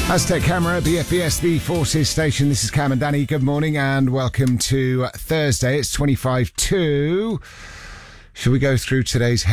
Aztec Camera, BFBS, the Forces Station. This is Cam and Danny. Good morning and welcome to Thursday. It's 25 to... Shall we go through today's